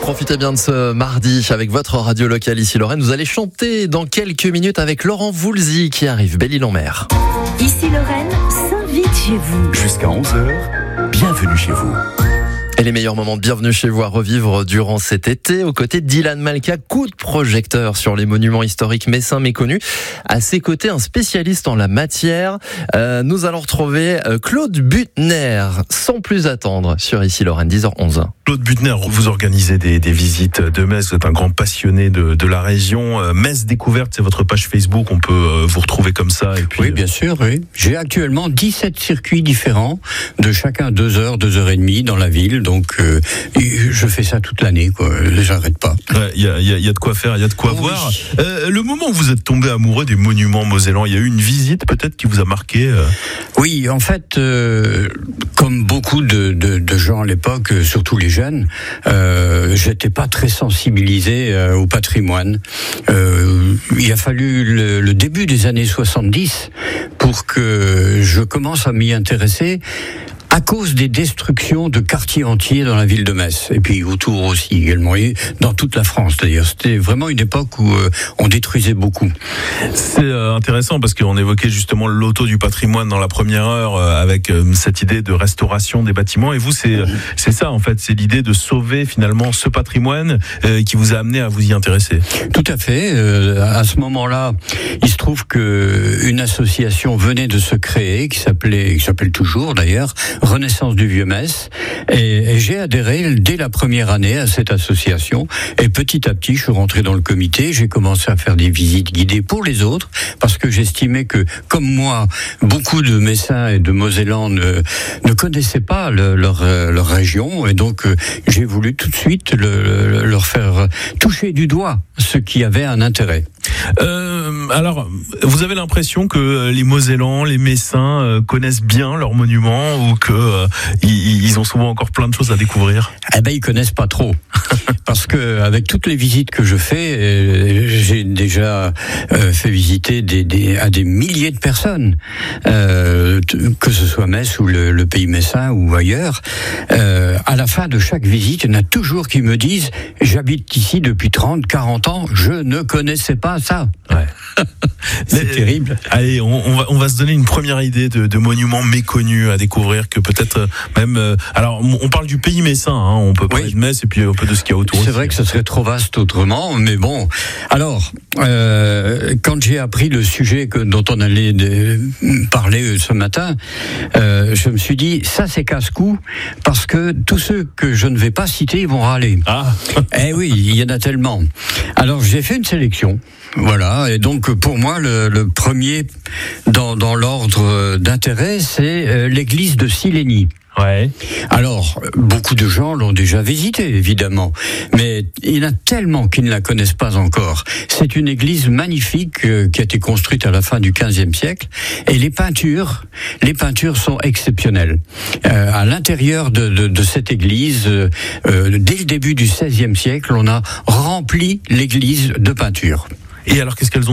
Profitez bien de ce mardi avec votre radio locale ici Lorraine. Vous allez chanter dans quelques minutes avec Laurent Voulzy qui arrive, Belle-Île-en-Mer. Ici Lorraine s'invite chez vous. Jusqu'à 11h, bienvenue chez vous. Et les meilleurs moments de bienvenue chez vous à revivre durant cet été, aux côtés d'Ilan Malka, coup de projecteur sur les monuments historiques messins méconnus. À ses côtés, un spécialiste en la matière. Nous allons retrouver Claude Butner, sans plus attendre, sur Ici Lorraine, 10h11. Claude Butner, vous organisez des visites de Metz, vous êtes un grand passionné de la région. Metz Découverte, c'est votre page Facebook, on peut vous retrouver comme ça. Et puis, oui, bien sûr, oui. J'ai actuellement 17 circuits différents, de chacun 2 heures, 2 heures et demie dans la ville. Donc, je fais ça toute l'année, quoi. J'arrête pas. Il y a de quoi faire, il y a de quoi voir. Oui. Le moment où vous êtes tombé amoureux des monuments mosellans, il y a eu une visite peut-être qui vous a marqué Oui, en fait, comme beaucoup de gens à l'époque, surtout les jeunes, j'étais pas très sensibilisé au patrimoine. Il a fallu le début des années 70 pour que je commence à m'y intéresser, à cause des destructions de quartiers entiers dans la ville de Metz, et puis autour aussi également, et dans toute la France d'ailleurs. C'était vraiment une époque où on détruisait beaucoup. C'est intéressant parce qu'on évoquait justement le loto du patrimoine dans la première heure avec cette idée de restauration des bâtiments, et vous c'est ça en fait, c'est l'idée de sauver finalement ce patrimoine qui vous a amené à vous y intéresser. Tout à fait. À ce moment-là, il se trouve que une association venait de se créer qui s'appelle toujours d'ailleurs Renaissance du Vieux-Metz, et j'ai adhéré dès la première année à cette association, et petit à petit je suis rentré dans le comité. J'ai commencé à faire des visites guidées pour les autres, parce que j'estimais que, comme moi, beaucoup de Messins et de Mosellans ne connaissaient pas leur région, et donc j'ai voulu tout de suite leur faire toucher du doigt ce qui avait un intérêt. Alors, vous avez l'impression que les Mosellans, les Messins connaissent bien leurs monuments, ou que ils ont souvent encore plein de choses à découvrir? Eh ben, ils connaissent pas trop, parce que avec toutes les visites que je fais, j'ai déjà fait visiter à des milliers de personnes, que ce soit Metz ou le pays messin ou ailleurs. À la fin de chaque visite, il y en a toujours qui me disent: j'habite ici depuis 30, 40 ans, je ne connaissais pas ça. Ouais. C'est terrible. Allez, on va se donner une première idée de monuments méconnus à découvrir, que peut-être même. Alors, on parle du pays messin, hein, on peut parler de Metz et puis un peu de ce qu'il y a autour. C'est vrai que ce serait trop vaste autrement, mais bon. Alors, quand j'ai appris le sujet dont on allait parler ce matin, je me suis dit, ça c'est casse-cou, parce que tous ceux que je ne vais pas citer, ils vont râler. Ah. Eh oui, il y en a tellement. Alors, j'ai fait une sélection. Voilà, et donc pour moi le premier dans l'ordre d'intérêt, c'est l'église de Silény. Ouais. Alors, beaucoup de gens l'ont déjà visité, évidemment, mais il y en a tellement qui ne la connaissent pas encore. C'est une église magnifique qui a été construite à la fin du XVe siècle, et les peintures sont exceptionnelles. À l'intérieur de cette église, dès le début du XVIe siècle, on a rempli l'église de peintures. Et alors, qu'est-ce qu'elles ont d'exceptionnel ?